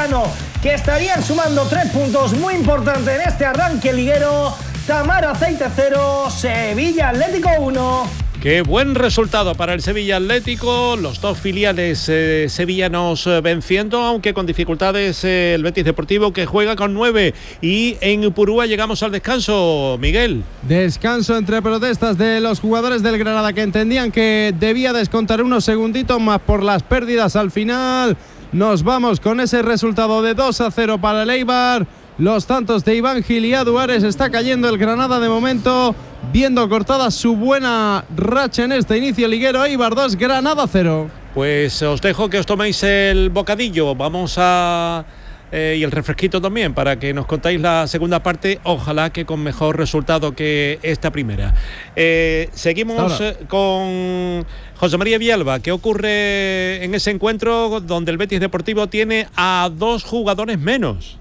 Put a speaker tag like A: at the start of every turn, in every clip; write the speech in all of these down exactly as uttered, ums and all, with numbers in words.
A: Galiano, que estarían sumando tres puntos muy importantes en este arranque liguero. Tamar Aceite cero, Sevilla Atlético uno.
B: Qué buen resultado para el Sevilla Atlético, los dos filiales eh, sevillanos eh, venciendo, aunque con dificultades eh, el Betis Deportivo, que juega con nueve. Y en Purúa llegamos al descanso, Miguel.
C: Descanso entre protestas de los jugadores del Granada, que entendían que debía descontar unos segunditos más por las pérdidas al final. Nos vamos con ese resultado de dos a cero para el Eibar. Los tantos de Iván Gil y Aduares. Está cayendo el Granada de momento, viendo cortada su buena racha en este inicio liguero. Eibar dos, Granada cero.
B: Pues os dejo que os toméis el bocadillo. Vamos a... Eh, y el refresquito también, para que nos contáis la segunda parte, ojalá que con mejor resultado que esta primera. Eh, seguimos eh, con José María Villalba. ¿Qué ocurre en ese encuentro donde el Betis Deportivo tiene a dos jugadores menos?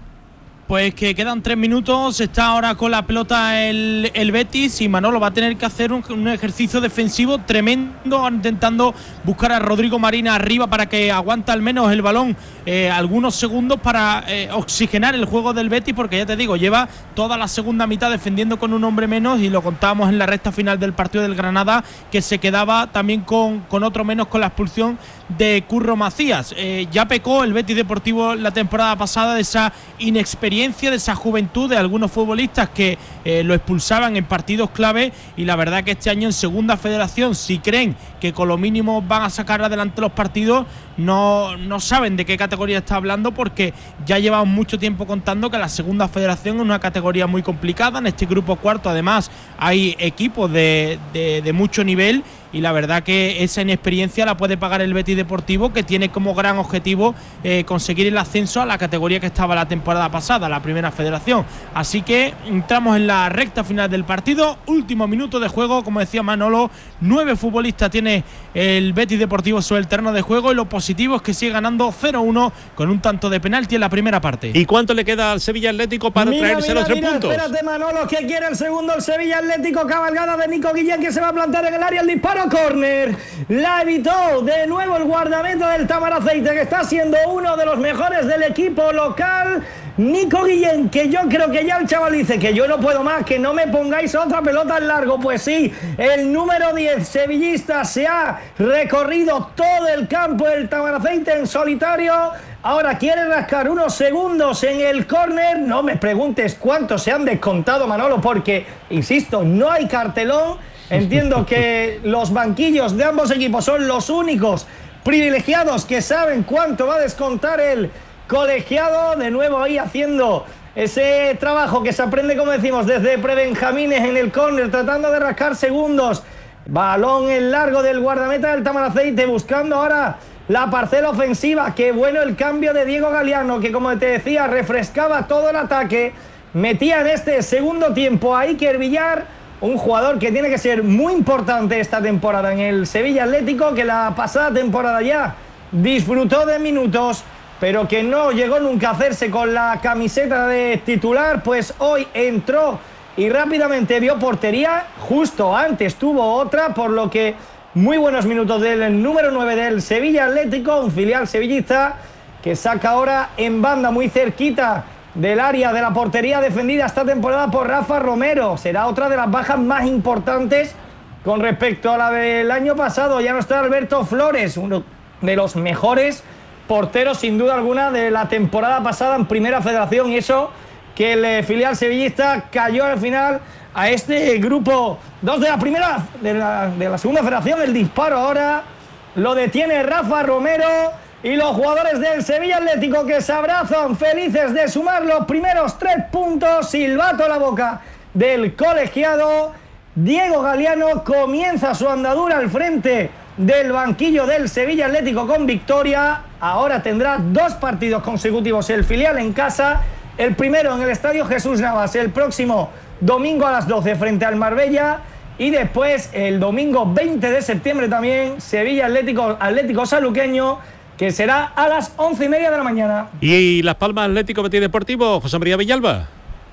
D: Pues que quedan tres minutos, está ahora con la pelota el, el Betis, y Manolo va a tener que hacer un, un ejercicio defensivo tremendo, intentando buscar a Rodrigo Marina arriba para que aguante al menos el balón eh, algunos segundos para eh, oxigenar el juego del Betis, porque ya te digo, lleva toda la segunda mitad defendiendo con un hombre menos, y lo contábamos en la recta final del partido del Granada, que se quedaba también con, con otro menos con la expulsión de Curro Macías. Eh, ya pecó el Betis Deportivo la temporada pasada de esa inexperiencia, de esa juventud de algunos futbolistas que eh, lo expulsaban en partidos clave, y la verdad que este año en Segunda Federación, si creen que con lo mínimo van a sacar adelante los partidos, no, no saben de qué categoría está hablando, porque ya llevamos mucho tiempo contando que la Segunda Federación es una categoría muy complicada. En este grupo cuarto además hay equipos de, de, de mucho nivel, y la verdad que esa inexperiencia la puede pagar el Betis Deportivo, que tiene como gran objetivo eh, conseguir el ascenso a la categoría que estaba la temporada pasada, la Primera Federación. Así que entramos en la recta final del partido, último minuto de juego, como decía Manolo, nueve futbolistas tiene el Betis Deportivo sobre el terreno de juego, y lo positivo es que sigue ganando cero uno con un tanto de penalti en la primera parte.
B: ¿Y cuánto le queda al Sevilla Atlético para mira, traerse
A: mira,
B: los tres
A: mira,
B: puntos?
A: Espérate, Manolo, que quiere el segundo el Sevilla Atlético. Cabalgada de Nico Guillén, que se va a plantar en el área, el disparo, córner, la evitó de nuevo el guardameta del Tamar Aceite, que está siendo uno de los mejores del equipo local, Nico Guillén, que yo creo que ya el chaval dice que yo no puedo más, que no me pongáis otra pelota en largo. Pues sí, el número diez sevillista se ha recorrido todo el campo del Tamar Aceite en solitario. Ahora quiere rascar unos segundos en el córner. No me preguntes cuántos se han descontado, Manolo, porque, insisto, no hay cartelón. Entiendo que los banquillos de ambos equipos son los únicos privilegiados que saben cuánto va a descontar el colegiado. De nuevo ahí haciendo ese trabajo que se aprende, como decimos, desde prebenjamines en el córner, tratando de rascar segundos. Balón en largo del guardameta del Tamar Aceite, buscando ahora la parcela ofensiva. Qué bueno el cambio de Diego Galiano, que, como te decía, refrescaba todo el ataque. Metía en este segundo tiempo a Iker Villar, un jugador que tiene que ser muy importante esta temporada en el Sevilla Atlético, que la pasada temporada ya disfrutó de minutos, pero que no llegó nunca a hacerse con la camiseta de titular. Pues hoy entró y rápidamente vio portería. Justo antes tuvo otra, por lo que muy buenos minutos del número nueve del Sevilla Atlético, un filial sevillista que saca ahora en banda muy cerquita del área de la portería, defendida esta temporada por Rafa Romero. Será otra de las bajas más importantes con respecto a la del año pasado. Ya no está Alberto Flores, uno de los mejores porteros sin duda alguna de la temporada pasada en Primera Federación, y eso que el filial sevillista cayó al final a este grupo dos de la primera de la, de la Segunda Federación. El disparo ahora lo detiene Rafa Romero, y los jugadores del Sevilla Atlético que se abrazan felices de sumar los primeros tres puntos. Silbato a la boca del colegiado. Diego Galiano comienza su andadura al frente del banquillo del Sevilla Atlético con victoria. Ahora tendrá dos partidos consecutivos el filial en casa. El primero en el Estadio Jesús Navas el próximo domingo a las doce frente al Marbella, y después el domingo veinte de septiembre también Sevilla Atlético, Atlético Saluqueño, que será a las once y media de la mañana.
B: ¿Y Las Palmas Atlético Betis Deportivo, José María Villalba?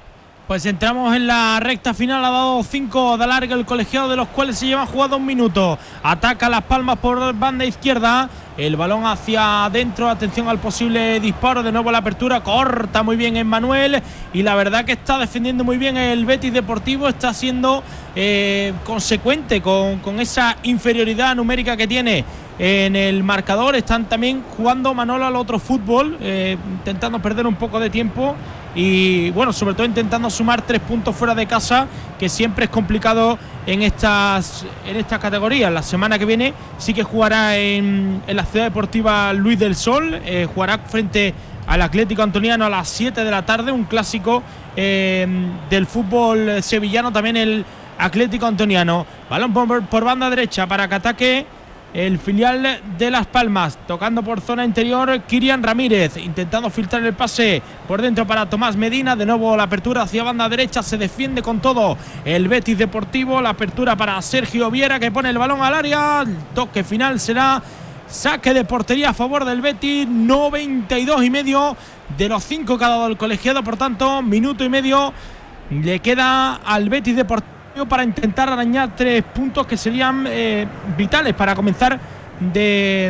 D: Pues entramos en la recta final, ha dado cinco de larga el colegiado, de los cuales se lleva jugado un minuto. Ataca Las Palmas por banda izquierda, el balón hacia adentro, atención al posible disparo, de nuevo la apertura, corta muy bien Emmanuel, y la verdad que está defendiendo muy bien el Betis Deportivo, está siendo eh, consecuente con, con esa inferioridad numérica que tiene en el marcador. Están también jugando, Manolo, al otro fútbol, eh, intentando perder un poco de tiempo y bueno, sobre todo intentando sumar tres puntos fuera de casa, que siempre es complicado en estas en estas categorías. La semana que viene sí que jugará en, en la Ciudad Deportiva Luis del Sol, eh, jugará frente al Atlético Antoniano a las siete de la tarde, un clásico eh, del fútbol sevillano, también el Atlético Antoniano. Balón por, por banda derecha para que ataque el filial de Las Palmas, tocando por zona interior Kirian Ramírez, intentando filtrar el pase por dentro para Tomás Medina, de nuevo la apertura hacia banda derecha, se defiende con todo el Betis Deportivo, la apertura para Sergio Viera, que pone el balón al área, el toque final será saque de portería a favor del Betis, noventa y dos y medio de los cinco que ha dado el colegiado, por tanto, minuto y medio le queda al Betis Deportivo para intentar arañar tres puntos que serían eh, vitales para comenzar de,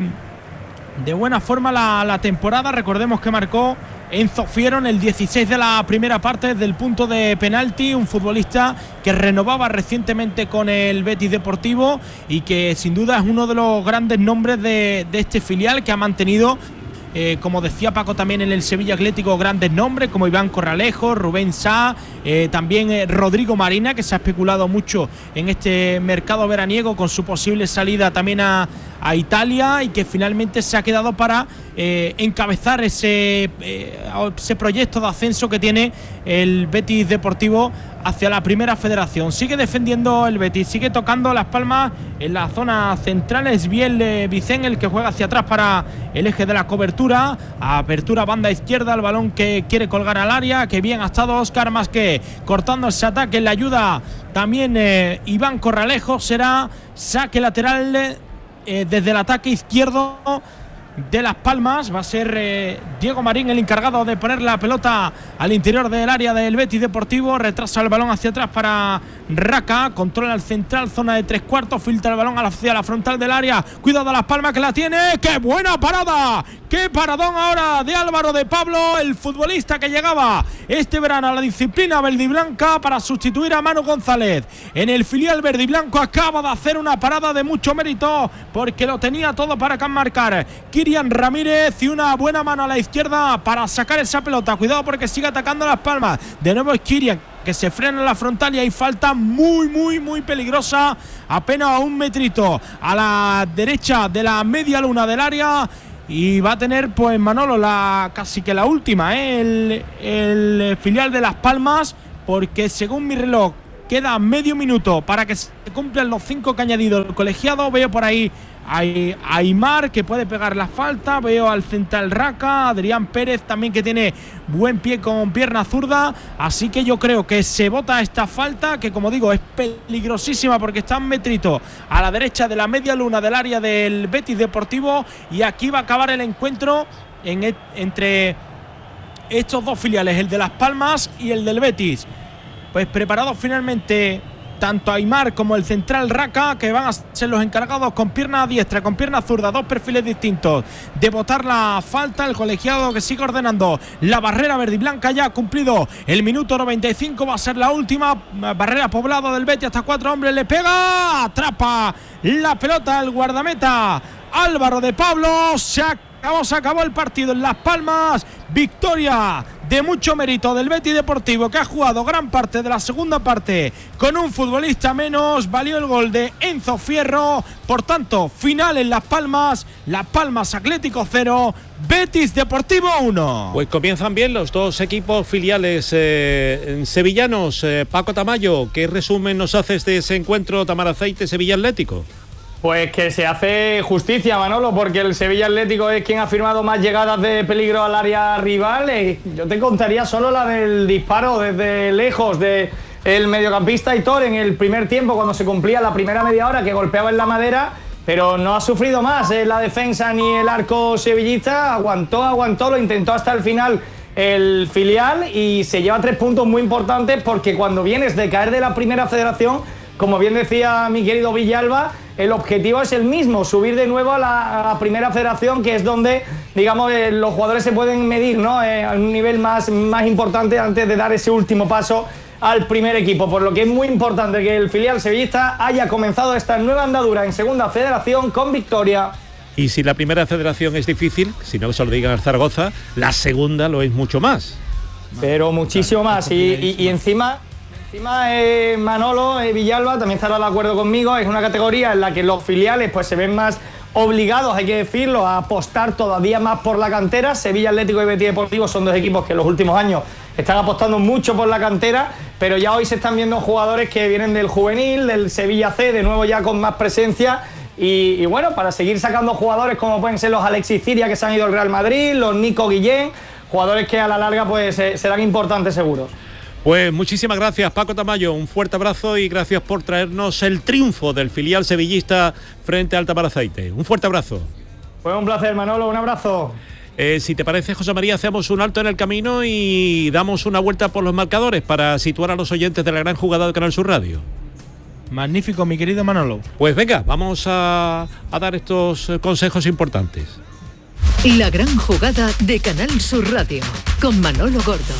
D: de buena forma la, la temporada. Recordemos que marcó Enzo Fiero en el dieciséis de la primera parte desde el punto de penalti, un futbolista que renovaba recientemente con el Betis Deportivo y que sin duda es uno de los grandes nombres de, de este filial, que ha mantenido, Eh, como decía Paco también en el Sevilla Atlético, grandes nombres como Iván Corralejo, Rubén Sá, eh, también eh, Rodrigo Marina, que se ha especulado mucho en este mercado veraniego con su posible salida también a, a Italia, y que finalmente se ha quedado para eh, encabezar ese, eh, ese proyecto de ascenso que tiene el Betis Deportivo hacia la primera federación. Sigue defendiendo el Betis, sigue tocando Las Palmas en la zona central. Es bien eh, Vicente el que juega hacia atrás para el eje de la cobertura, apertura banda izquierda, el balón que quiere colgar al área, que bien ha estado Óscar Masqué cortando ese ataque, le ayuda también eh, Iván Corralejo. Será saque lateral eh, desde el ataque izquierdo de Las Palmas. Va a ser eh, Diego Marín el encargado de poner la pelota al interior del área del Betis Deportivo. Retrasa el balón hacia atrás para Raca, controla el central, zona de tres cuartos, filtra el balón hacia la frontal del área. Cuidado a Las Palmas, que la tiene. ¡Qué buena parada! ¡Qué paradón ahora de Álvaro de Pablo, el futbolista que llegaba este verano a la disciplina verdiblanca para sustituir a Manu González! En el filial verdiblanco acaba de hacer una parada de mucho mérito, porque lo tenía todo para marcar Kirian Ramírez, y una buena mano a la izquierda para sacar esa pelota. Cuidado porque sigue atacando Las Palmas. De nuevo es Kirian que se frena en la frontal y hay falta muy, muy, muy peligrosa, apenas a un metrito a la derecha de la media luna del área. Y va a tener, pues, Manolo, la casi que la última, ¿eh? el, el filial de Las Palmas, porque según mi reloj queda medio minuto para que se cumplan los cinco que ha añadido el colegiado. Veo por ahí a Aymar, que puede pegar la falta, veo al central Raca, Adrián Pérez también, que tiene buen pie con pierna zurda, así que yo creo que se vota esta falta, que como digo es peligrosísima porque está un metrito a la derecha de la media luna del área del Betis Deportivo, y aquí va a acabar el encuentro en et- entre estos dos filiales, el de Las Palmas y el del Betis. Pues preparados finalmente tanto Aymar como el central Raca, que van a ser los encargados con pierna diestra, con pierna zurda, dos perfiles distintos, de botar la falta. El colegiado que sigue ordenando la barrera verde y blanca, ya ha cumplido el minuto noventa y cinco, va a ser la última barrera poblada del Betis, hasta cuatro hombres, le pega, atrapa la pelota el guardameta Álvaro de Pablo. Se acabó, se acabó el partido en Las Palmas, victoria de mucho mérito del Betis Deportivo, que ha jugado gran parte de la segunda parte con un futbolista menos. Valió el gol de Enzo Fierro. Por tanto, final en Las Palmas, Las Palmas Atlético cero, Betis Deportivo uno.
B: Pues comienzan bien los dos equipos filiales eh, sevillanos. eh, Paco Tamayo, ¿qué resumen nos haces de ese encuentro Tamaraceite-Sevilla Atlético?
A: Pues que se hace justicia, Manolo, porque el Sevilla Atlético es quien ha firmado más llegadas de peligro al área rival. Yo te contaría solo la del disparo desde lejos de el mediocampista Aitor en el primer tiempo, cuando se cumplía la primera media hora, que golpeaba en la madera, pero no ha sufrido más en la defensa ni el arco sevillista. Aguantó, aguantó, lo intentó hasta el final el filial y se lleva tres puntos muy importantes porque cuando vienes de caer de la primera federación, como bien decía mi querido Villalba, el objetivo es el mismo, subir de nuevo a la, a la primera federación, que es donde, digamos, eh, los jugadores se pueden medir, ¿no? Eh, a un nivel más, más importante antes de dar ese último paso al primer equipo, por lo que es muy importante que el filial sevillista haya comenzado esta nueva andadura en segunda federación con victoria.
B: Y si la primera federación es difícil, si no que se lo digan al Zaragoza, la segunda lo es mucho más.
A: Pero muchísimo más, y, y, y encima... Encima eh, Manolo eh, Villalba también estará de acuerdo conmigo, es una categoría en la que los filiales pues se ven más obligados, hay que decirlo, a apostar todavía más por la cantera. Sevilla Atlético y Betis Deportivo son dos equipos que en los últimos años están apostando mucho por la cantera, pero ya hoy se están viendo jugadores que vienen del juvenil, del Sevilla C, de nuevo ya con más presencia. Y, y bueno, para seguir sacando jugadores como pueden ser los Alexis Ciria, que se han ido al Real Madrid, los Nico Guillén, jugadores que a la larga pues eh, serán importantes seguros.
B: Pues muchísimas gracias, Paco Tamayo, un fuerte abrazo y gracias por traernos el triunfo del filial sevillista frente al Tamaraceite. Un fuerte abrazo.
A: Fue un placer, Manolo, un abrazo.
B: Eh, si te parece, José María, hacemos un alto en el camino y damos una vuelta por los marcadores para situar a los oyentes de la gran jugada de Canal Sur Radio.
D: Magnífico, mi querido Manolo.
B: Pues venga, vamos a, a dar estos consejos importantes.
E: La gran jugada de Canal Sur Radio, con Manolo Gordo.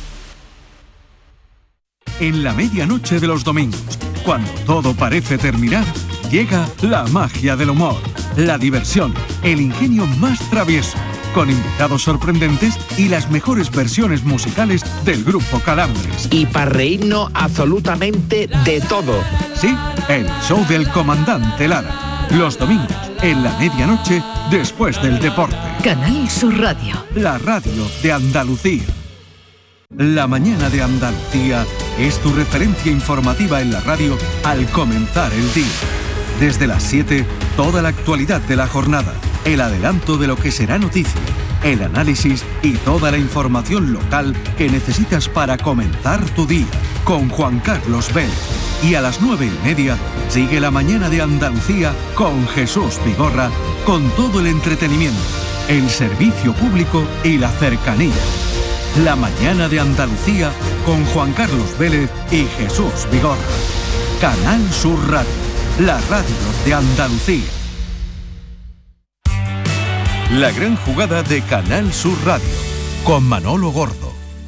F: En la medianoche de los domingos, cuando todo parece terminar, llega la magia del humor, la diversión, el ingenio más travieso, con invitados sorprendentes y las mejores versiones musicales del grupo Calambres.
G: Y para reírnos absolutamente de todo.
F: Sí, el show del comandante Lara. Los domingos, en la medianoche, después del deporte.
E: Canal Sur Radio.
F: La radio de Andalucía. La mañana de Andalucía es tu referencia informativa en la radio al comenzar el día. Desde las siete, toda la actualidad de la jornada, el adelanto de lo que será noticia, el análisis y toda la información local que necesitas para comenzar tu día, con Juan Carlos Vélez. Y a las nueve y media, sigue la mañana de Andalucía con Jesús Vigorra, con todo el entretenimiento, el servicio público y la cercanía. La mañana de Andalucía con Juan Carlos Vélez y Jesús Vigorra. Canal Sur Radio, la radio de Andalucía. La gran jugada de Canal Sur Radio con Manolo Gordo.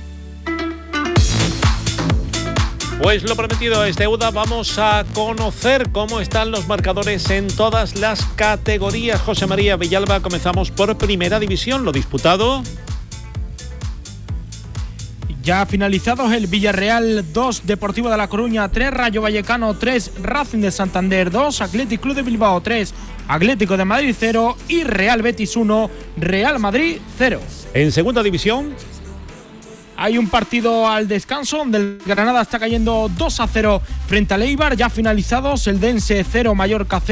B: Pues lo prometido es deuda, vamos a conocer cómo están los marcadores en todas las categorías. José María Villalba, comenzamos por Primera División, lo disputado.
D: Ya finalizados, el Villarreal dos, Deportivo de La Coruña tres, Rayo Vallecano tres, Racing de Santander dos, Athletic Club de Bilbao tres, Atlético de Madrid cero y Real Betis uno, Real Madrid cero.
B: En Segunda División
D: hay un partido al descanso donde el Granada está cayendo dos a cero frente al Eibar. Ya finalizados, el Dense cero, Mallorca cero.